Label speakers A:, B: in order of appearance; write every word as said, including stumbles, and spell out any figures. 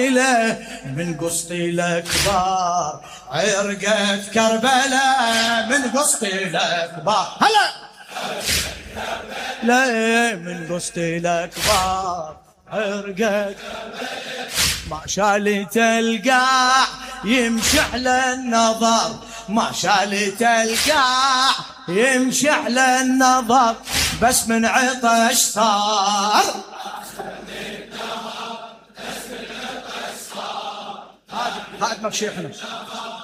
A: من قسطي الكبار عرقت كربلاء، من قسطي الكبار هلا لا من قسطي الكبار عرقت ما شالت القاع يمشي على النظر، ما شالت القاع يمشي على النظر، بس من عطش صار هذا مشيخنا.